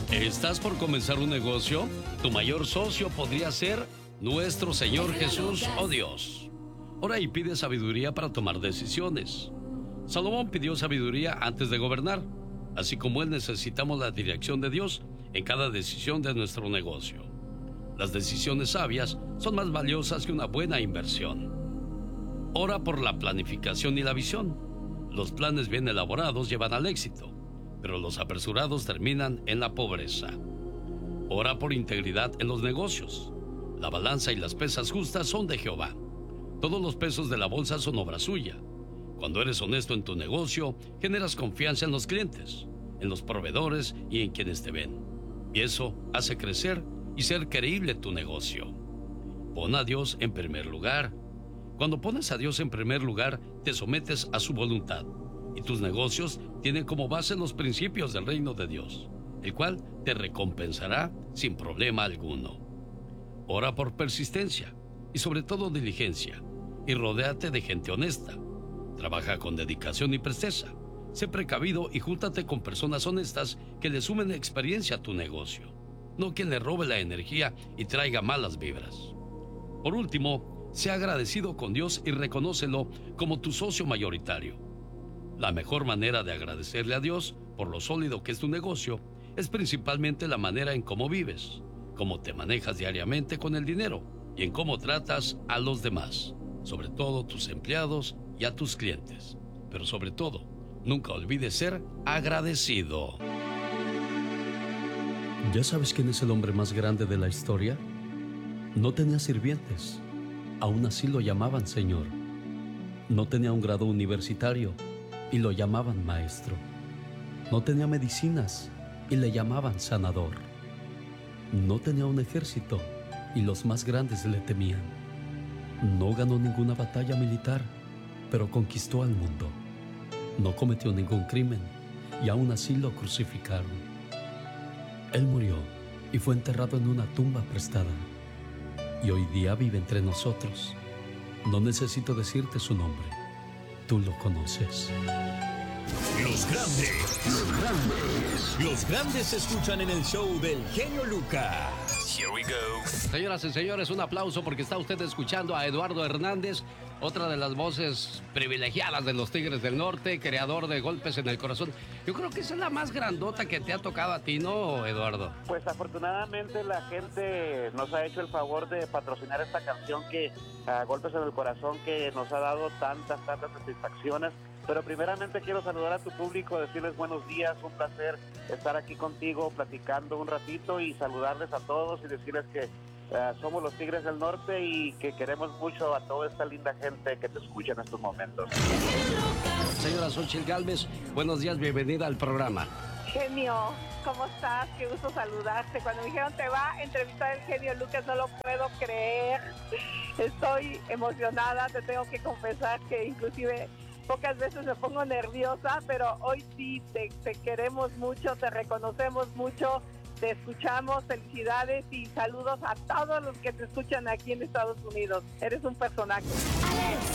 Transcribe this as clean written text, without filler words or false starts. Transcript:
¿Estás por comenzar un negocio? Tu mayor socio podría ser nuestro Señor Jesús o Dios. Ora y pide sabiduría para tomar decisiones. Salomón pidió sabiduría antes de gobernar. Así como él, necesitamos la dirección de Dios en cada decisión de nuestro negocio. Las decisiones sabias son más valiosas que una buena inversión. Ora por la planificación y la visión. Los planes bien elaborados llevan al éxito, pero los apresurados terminan en la pobreza. Ora por integridad en los negocios. La balanza y las pesas justas son de Jehová. Todos los pesos de la bolsa son obra suya. Cuando eres honesto en tu negocio, generas confianza en los clientes, en los proveedores y en quienes te ven. Y eso hace crecer y ser creíble tu negocio. Pon a Dios en primer lugar. Cuando pones a Dios en primer lugar, te sometes a su voluntad. Y tus negocios tienen como base los principios del reino de Dios, el cual te recompensará sin problema alguno. Ora por persistencia y sobre todo diligencia, y rodéate de gente honesta. Trabaja con dedicación y presteza. Sé precavido y júntate con personas honestas que le sumen experiencia a tu negocio, no quien le robe la energía y traiga malas vibras. Por último, sé agradecido con Dios y reconócelo como tu socio mayoritario. La mejor manera de agradecerle a Dios por lo sólido que es tu negocio es principalmente la manera en cómo vives, cómo te manejas diariamente con el dinero y en cómo tratas a los demás, sobre todo tus empleados y a tus clientes. Pero sobre todo, nunca olvides ser agradecido. ¿Ya sabes quién es el hombre más grande de la historia? No tenía sirvientes, aún así lo llamaban Señor. No tenía un grado universitario y lo llamaban maestro. No tenía medicinas y le llamaban sanador. No tenía un ejército y los más grandes le temían. No ganó ninguna batalla militar, pero conquistó al mundo. No cometió ningún crimen y aún así lo crucificaron. Él murió y fue enterrado en una tumba prestada. Y hoy día vive entre nosotros. No necesito decirte su nombre. Tú lo conoces. Los grandes se escuchan en el show del genio Lucas. Here we go. Señoras y señores, un aplauso porque está usted escuchando a Eduardo Hernández, otra de las voces privilegiadas de los Tigres del Norte, creador de Golpes en el Corazón. Yo creo que esa es la más grandota que te ha tocado a ti, ¿no, Eduardo? Pues afortunadamente la gente nos ha hecho el favor de patrocinar esta canción que Golpes en el Corazón, que nos ha dado tantas satisfacciones. Pero primeramente quiero saludar a tu público, decirles buenos días, un placer estar aquí contigo platicando un ratito y saludarles a todos y decirles que somos los Tigres del Norte y que queremos mucho a toda esta linda gente que te escucha en estos momentos. Señora Xóchitl Gálvez, buenos días, bienvenida al programa. Genio, ¿cómo estás? Qué gusto saludarte. Cuando me dijeron te va a entrevistar el genio Lucas, no lo puedo creer. Estoy emocionada, te tengo que confesar que inclusive pocas veces me pongo nerviosa, pero hoy sí te queremos mucho, te reconocemos mucho, te escuchamos, felicidades y saludos a todos los que te escuchan aquí en Estados Unidos. Eres un personaje. Alex,